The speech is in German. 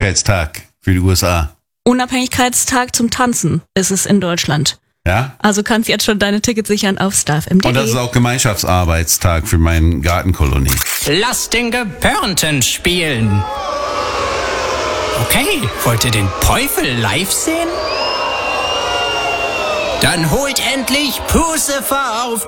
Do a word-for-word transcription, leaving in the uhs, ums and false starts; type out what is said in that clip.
Unabhängigkeitstag für die U S A. Unabhängigkeitstag zum Tanzen ist es in Deutschland. Ja? Also kannst jetzt schon deine Tickets sichern auf Stuff M D. Und das ist auch Gemeinschaftsarbeitstag für meine Gartenkolonie. Lass den Gebörnten spielen. Okay, wollt ihr den Teufel live sehen? Dann holt endlich Pucifer auf